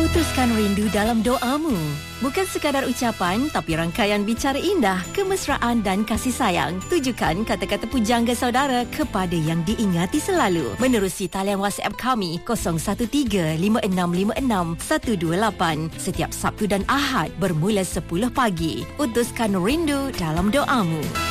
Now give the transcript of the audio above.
Utuskan rindu dalam doamu. Bukan sekadar ucapan, tapi rangkaian bicara indah, kemesraan dan kasih sayang. Tujukan kata-kata pujangga saudara kepada yang diingati selalu. Menerusi talian WhatsApp kami 0135656128 setiap Sabtu dan Ahad bermula 10 pagi. Utuskan rindu dalam doamu.